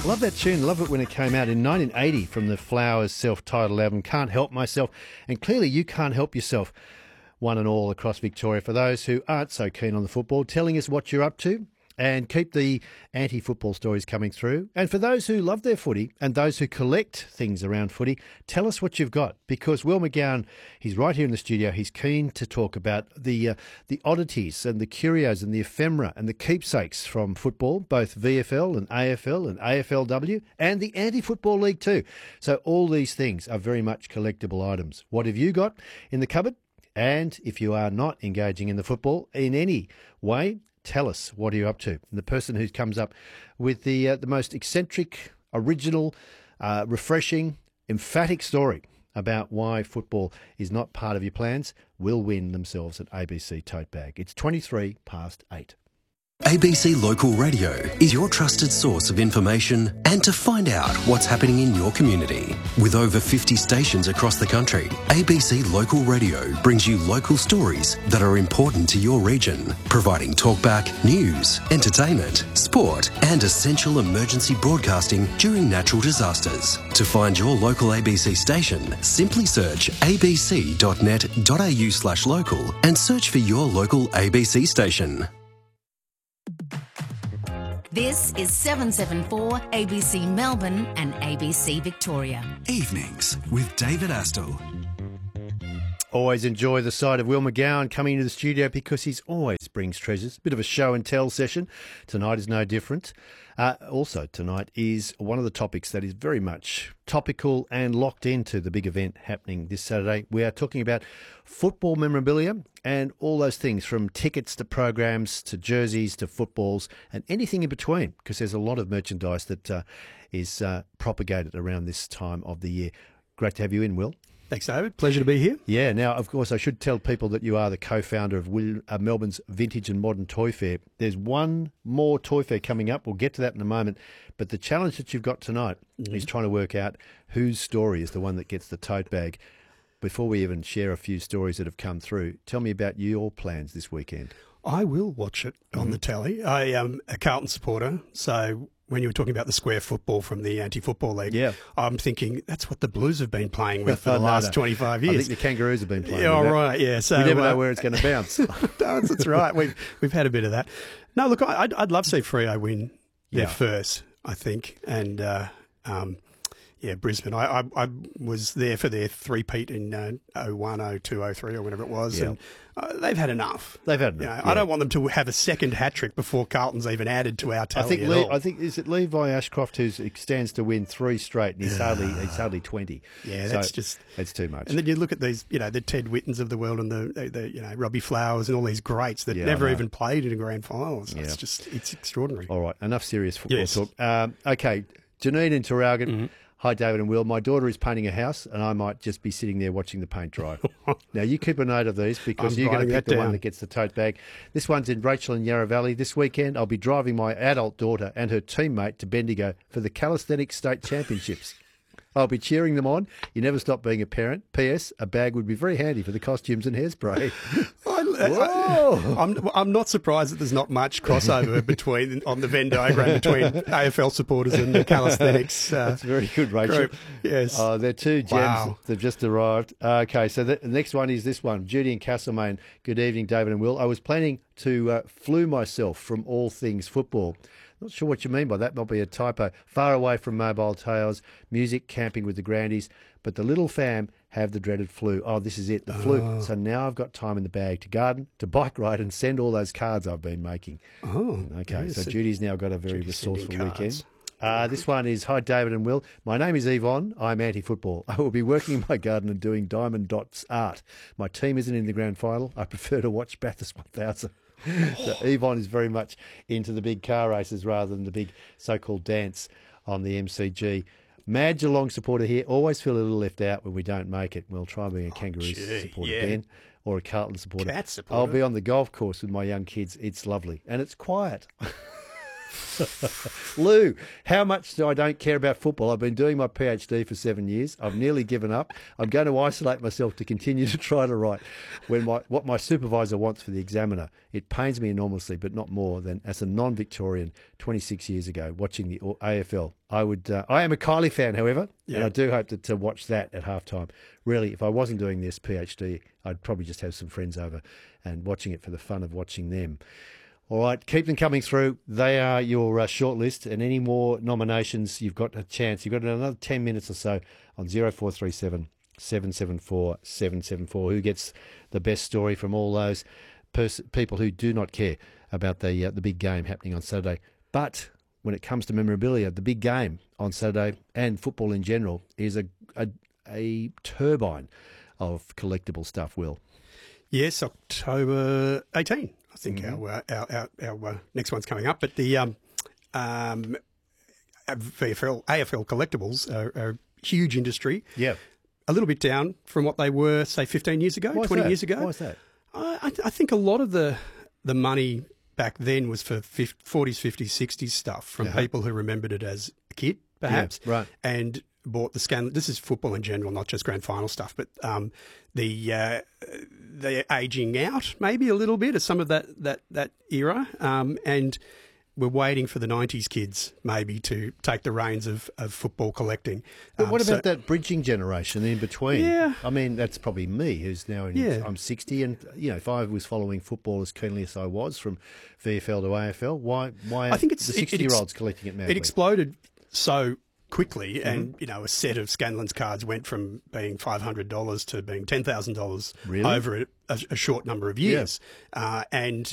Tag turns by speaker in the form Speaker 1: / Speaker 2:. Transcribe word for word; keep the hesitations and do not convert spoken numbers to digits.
Speaker 1: Love that tune. Love it when it came out in nineteen eighty from the Flowers self-titled album, Can't Help Myself. And clearly you can't help yourself, one and all across Victoria. For those who aren't so keen on the football, telling us what you're up to and keep the anti-football stories coming through. And for those who love their footy and those who collect things around footy, tell us what you've got, because Will McGowan, he's right here in the studio. He's keen to talk about the uh, the oddities and the curios and the ephemera and the keepsakes from football, both V F L and A F L and A F L W and the Anti-Football League too. So all these things are very much collectible items. What have you got in the cupboard? And if you are not engaging in the football in any way, tell us, what are you up to? And the person who comes up with the uh, the most eccentric, original, uh, refreshing, emphatic story about why football is not part of your plans will win themselves an A B C tote bag. It's twenty-three past eight.
Speaker 2: A B C Local Radio is your trusted source of information and to find out what's happening in your community. With over fifty stations across the country, A B C Local Radio brings you local stories that are important to your region, providing talkback, news, entertainment, sport and essential emergency broadcasting during natural disasters. To find your local A B C station, simply search abc.net.au slash local and search for your local A B C station.
Speaker 3: This is seven seven four A B C Melbourne and A B C Victoria.
Speaker 4: Evenings with David Astle.
Speaker 1: Always enjoy the sight of Will McGowan coming into the studio because he's always brings treasures. Bit of a show and tell session. Tonight is no different. Uh, also tonight is one of the topics that is very much topical and locked into the big event happening this Saturday. We are talking about football memorabilia and all those things, from tickets to programs to jerseys to footballs and anything in between, because there's a lot of merchandise that uh, is uh, propagated around this time of the year. Great to have you in, Will.
Speaker 5: Thanks, David. Pleasure to be here.
Speaker 1: Yeah. Now, of course, I should tell people that you are the co-founder of Will, uh, Melbourne's Vintage and Modern Toy Fair. There's one more toy fair coming up. We'll get to that in a moment. But the challenge that you've got tonight mm-hmm. is trying to work out whose story is the one that gets the tote bag. Before we even share a few stories that have come through, tell me about your plans this weekend.
Speaker 5: I will watch it on mm-hmm. the telly. I am a Carlton supporter, so when you were talking about the square football from the Anti-Football League,
Speaker 1: yeah.
Speaker 5: I'm thinking that's what the Blues have been playing with for the
Speaker 1: no,
Speaker 5: last
Speaker 1: no.
Speaker 5: twenty-five years.
Speaker 1: I think the Kangaroos have been playing
Speaker 5: yeah,
Speaker 1: with that.
Speaker 5: right, yeah. So
Speaker 1: we never
Speaker 5: uh,
Speaker 1: know where it's going to bounce.
Speaker 5: that's, that's right. We've, we've had a bit of that. No, look, I'd, I'd love to see Freo win their
Speaker 1: yeah.
Speaker 5: first, I think. And, uh, um, yeah, Brisbane. I, I I was there for their three-peat in uh, oh one, oh two, oh three or whatever it was.
Speaker 1: Yeah.
Speaker 5: And uh, they've had enough.
Speaker 1: They've had enough.
Speaker 5: You know,
Speaker 1: yeah.
Speaker 5: I don't want them to have a second hat-trick before Carlton's even added to our tally
Speaker 1: I think
Speaker 5: at
Speaker 1: Le-
Speaker 5: all.
Speaker 1: I think is it Levi Ashcroft who stands to win three straight, and he's hardly he's hardly twenty.
Speaker 5: Yeah, that's
Speaker 1: so
Speaker 5: just
Speaker 1: it's too much.
Speaker 5: And then you look at these, you know, the Ted Whittons of the world and the, the, the you know Robbie Flowers and all these greats that
Speaker 1: Yeah,
Speaker 5: never
Speaker 1: I know.
Speaker 5: even played in a grand final. So
Speaker 1: Yeah.
Speaker 5: It's just it's extraordinary.
Speaker 1: All right, enough serious football
Speaker 5: Yes.
Speaker 1: talk. Um, okay, Janine in Traralgon.
Speaker 5: Mm-hmm.
Speaker 1: Hi, David and Will. My daughter is painting a house, and I might just be sitting there watching the paint dry. Now, you keep a note of these because
Speaker 5: I'm
Speaker 1: you're going to
Speaker 5: writing
Speaker 1: pick
Speaker 5: that
Speaker 1: the one
Speaker 5: down.
Speaker 1: that gets the tote bag. This one's in Rachel and Yarra Valley. This weekend, I'll be driving my adult daughter and her teammate to Bendigo for the Calisthenics State Championships. I'll be cheering them on. You never stop being a parent. P S. A bag would be very handy for the costumes and hairspray.
Speaker 5: I,
Speaker 1: Whoa.
Speaker 5: I, I'm I'm not surprised that there's not much crossover between on the Venn diagram between A F L supporters and the calisthenics. Uh,
Speaker 1: That's very good, Rachel.
Speaker 5: group. Yes.
Speaker 1: Oh, they're two gems.
Speaker 5: Wow.
Speaker 1: They've just arrived. Okay, so the next one is this one. Judy in Castlemaine. Good evening, David and Will. I was planning to uh, flew myself from all things football. Not sure what you mean by that. Might be a typo. Far away from mobile towers, music, camping with the grandies. But the little fam have the dreaded flu. Oh, this is it, the flu. So now I've got time in the bag to garden, to bike ride and send all those cards I've been making.
Speaker 5: Oh,
Speaker 1: Okay,
Speaker 5: yes.
Speaker 1: so Judy's now got a very
Speaker 5: Judy's sending
Speaker 1: resourceful
Speaker 5: cards.
Speaker 1: weekend. Uh, this one is, hi, David and Will. My name is Yvonne. I'm anti-football. I will be working in my garden and doing Diamond Dots art. My team isn't in the grand final. I prefer to watch Bathurst one thousand. So Yvonne is very much into the big car races rather than the big so-called dance on the M C G. Mad Geelong supporter here. Always feel a little left out when we don't make it. We'll try being a Kangaroos
Speaker 5: gee,
Speaker 1: supporter
Speaker 5: yeah.
Speaker 1: again, or a Carlton supporter.
Speaker 5: Cats supporter.
Speaker 1: I'll be on the golf course with my young kids. It's lovely and it's quiet. Lou, how much do I don't care about football? I've been doing my PhD for seven years. I've nearly given up. I'm going to isolate myself to continue to try to write when my, what my supervisor wants for the examiner. It pains me enormously, but not more than as a non-Victorian twenty-six years ago watching the A F L. I would. Uh, I am a Kylie fan, however, yeah. and I do hope to, to watch that at halftime. Really, if I wasn't doing this PhD, I'd probably just have some friends over and watching it for the fun of watching them. All right, keep them coming through. They are your uh, short list, and any more nominations, you've got a chance. You've got another ten minutes or so on zero four three seven, seven seven four, seven seven four. Who gets the best story from all those pers- people who do not care about the uh, the big game happening on Saturday? But when it comes to memorabilia, the big game on Saturday and football in general is a a, a turbine of collectible stuff, Will.
Speaker 5: Yes, October eighteenth. I think mm-hmm. our, our our our uh, next one's coming up. But the um, um, V F L, A F L collectibles are, are a huge industry.
Speaker 1: Yeah. A
Speaker 5: little bit down from what they were, say, fifteen years ago,
Speaker 1: Why
Speaker 5: twenty
Speaker 1: that?
Speaker 5: years ago.
Speaker 1: Why is that?
Speaker 5: I, I think a lot of the the money back then was for forties, fifties, sixties stuff from
Speaker 1: uh-huh.
Speaker 5: people who remembered it as a kid, perhaps.
Speaker 1: Yeah, right.
Speaker 5: And bought the scan. This is football in general, not just grand final stuff, but um, the uh, the aging out maybe a little bit of some of that that that era, um, and we're waiting for the nineties kids maybe to take the reins of, of football collecting.
Speaker 1: But
Speaker 5: um,
Speaker 1: what about
Speaker 5: so,
Speaker 1: that bridging generation in between?
Speaker 5: Yeah.
Speaker 1: I mean, that's probably me, who's now in,
Speaker 5: yeah.
Speaker 1: I'm sixty, and you know, if I was following football as keenly as I was from V F L to A F L, why why
Speaker 5: I think it's,
Speaker 1: the sixty-year-olds collecting it madly?
Speaker 5: It exploded so quickly,
Speaker 1: mm-hmm.
Speaker 5: and you know, a set of Scanlon's cards went from being five hundred dollars to being ten thousand dollars
Speaker 1: really?
Speaker 5: over a, a, a short number of years. Yeah. Uh, and